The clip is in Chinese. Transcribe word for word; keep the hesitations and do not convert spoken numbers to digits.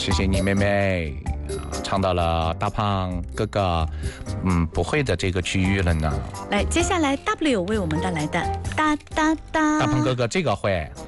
谢谢你妹妹，唱到了大胖哥哥嗯不会的这个区域了呢。 来，接下来 W 为我们带来的哒哒哒。 大胖哥哥这个会。